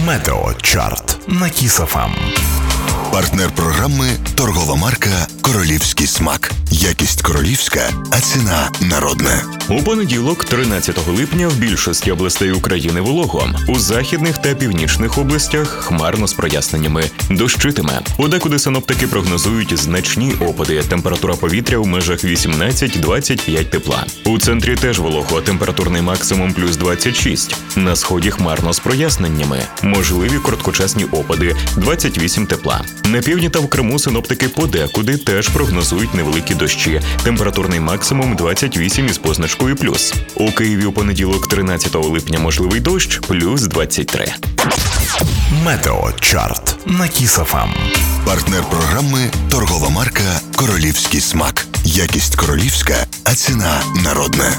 Метеочарт на Kiss FM. Партнер програми – торгова марка «Королівський смак». Якість королівська, а ціна народна. У понеділок, 13 липня, в більшості областей України волого. У західних та північних областях хмарно з проясненнями. Дощитиме. Подекуди синоптики прогнозують значні опади. Температура повітря в межах 18-25 тепла. У центрі теж волого. Температурний максимум плюс 26. На сході хмарно з проясненнями. Можливі короткочасні опади. 28 тепла. На півдні та в Криму синоптики подекуди теж прогнозують невеликі дощі. Температурний максимум 28 із позначкою плюс. У Києві у понеділок, 13 липня, можливий дощ, плюс 23. Метеочарт на Kiss FM. Партнер програми – торгова марка «Королівський смак». Якість королівська, а ціна народна.